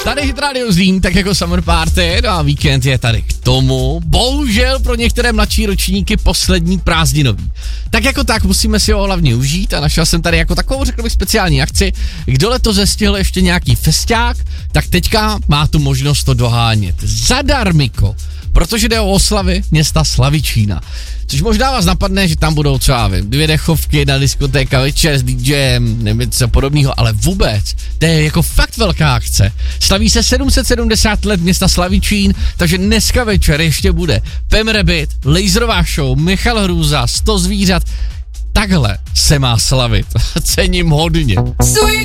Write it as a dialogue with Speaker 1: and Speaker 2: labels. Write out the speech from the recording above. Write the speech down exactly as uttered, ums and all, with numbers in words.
Speaker 1: Tady Hit Radio Zlín, tak jako Summer Party, no a víkend je tady k tomu. Bohužel pro některé mladší ročníky poslední prázdninový. Tak jako tak musíme si ho hlavně užít a našel jsem tady jako takovou, řekl bych, speciální akci. Kdo letos zestihl ještě nějaký festiák, tak teďka má tu možnost to dohánět zadarmiko, protože jde o oslavy města Slavičína. Což možná vás napadne, že tam budou třeba dvě dechovky na diskotéka večer s DJem, nevím co podobného, ale vůbec, to je jako fakt velká akce. Slaví se sedm set sedmdesát let města Slavičín, takže dneska večer ještě bude Pem Rabbit, laserová show, Michal Hrůza, sto zvířat. Takhle se má slavit. Cením hodně. Sweet